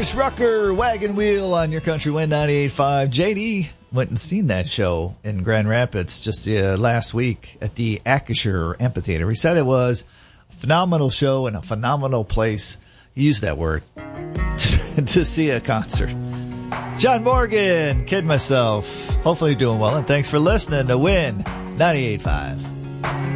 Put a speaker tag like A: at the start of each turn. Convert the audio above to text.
A: Chris Rucker, Wagon Wheel on your Country Wind 98.5. JD went and seen that show in Grand Rapids just last week at the Acrisure Amphitheater. He said it was a phenomenal show and a phenomenal place. He used that word to see a concert. John Morgan, kid myself. Hopefully you're doing well, and thanks for listening to Win 98.5.